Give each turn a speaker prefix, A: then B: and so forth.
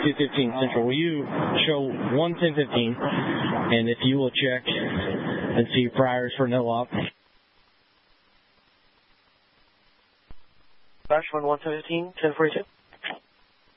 A: 215 Central. Will you show 11015, and if you will check and see priors for no op.
B: Bash 1 115, 1042.